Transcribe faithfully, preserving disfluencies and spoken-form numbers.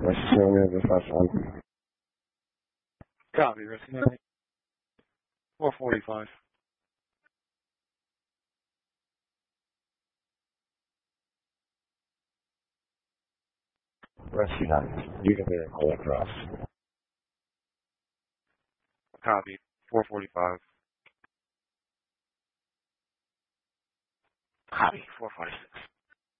Rescue Navy, the first one. Copy, Rescue Navy. four forty-five. Rescue Navy, you can hear all across. Copy, four forty-five. Copy, four forty-six.